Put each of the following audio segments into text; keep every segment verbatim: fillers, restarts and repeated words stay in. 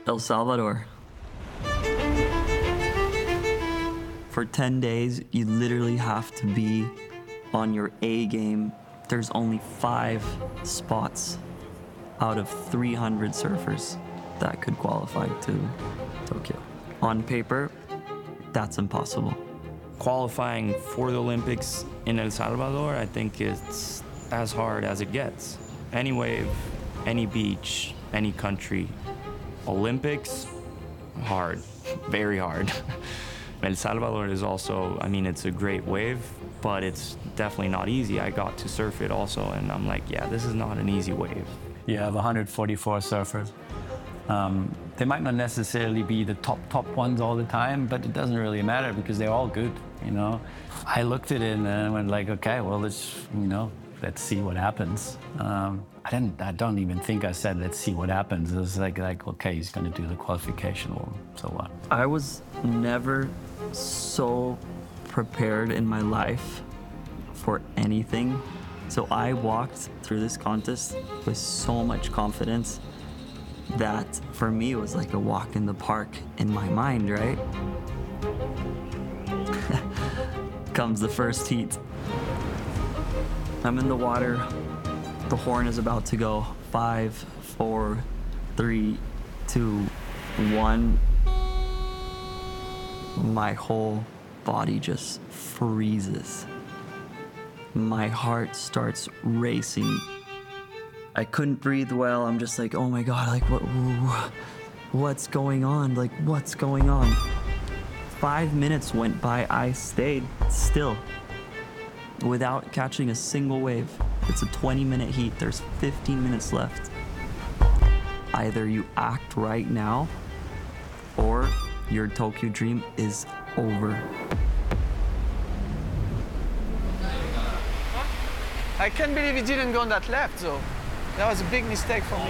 El Salvador. For ten days, you literally have to be on your A game. There's only five spots out of three hundred surfers that could qualify to Tokyo. On paper, that's impossible. Qualifying for the Olympics in El Salvador, I think it's as hard as it gets. Any wave, any beach, any country. Olympics, hard, very hard. El Salvador is also, I mean, it's a great wave, but it's definitely not easy. I got to surf it also, and I'm like, yeah, this is not an easy wave. You have one hundred forty-four surfers. Um, they might not necessarily be the top, top ones all the time, but it doesn't really matter because they're all good, you know? I looked at it and I went like, okay, well, let's, you know, let's see what happens. Um, I didn't, I don't even think I said, let's see what happens. It was like, like okay, he's gonna do the qualification, well, so what? I was never so prepared in my life for anything. So I walked through this contest with so much confidence that for me it was like a walk in the park in my mind, right? Comes the first heat. I'm in the water. The horn is about to go. Five, four, three, two, one. My whole body just freezes. My heart starts racing. I couldn't breathe well. I'm just like, oh my God, like what, what's going on? Like, what's going on? Five minutes went by, I stayed still without catching a single wave. It's a twenty minute heat, there's fifteen minutes left. Either you act right now or your Tokyo dream is over. I can't believe he didn't go on that left, though. That was a big mistake for me.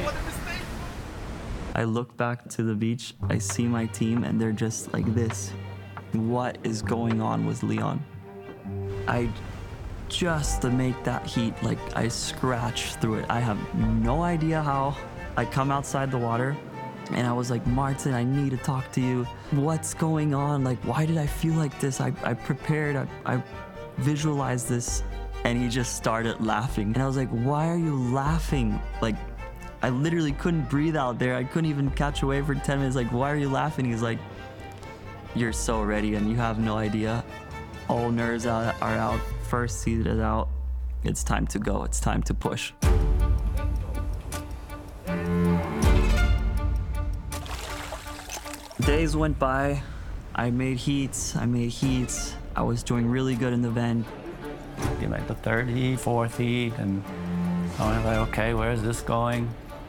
I look back to the beach, I see my team, and they're just like this. What is going on with Leon? I, just to make that heat, like I scratched through it. I have no idea how. I come outside the water, and I was like, Martin, I need to talk to you. What's going on? Like, why did I feel like this? I, I prepared, I, I visualized this. And he just started laughing. And I was like, why are you laughing? Like, I literally couldn't breathe out there. I couldn't even catch a wave for ten minutes. Like, why are you laughing? He's like, you're so ready and you have no idea. All nerves are out. First seed is out. It's time to go. It's time to push. Days went by. I made heats. I made heats. I was doing really good in the vent. Like the third heat, fourth heat, and I was like, okay, where's this going?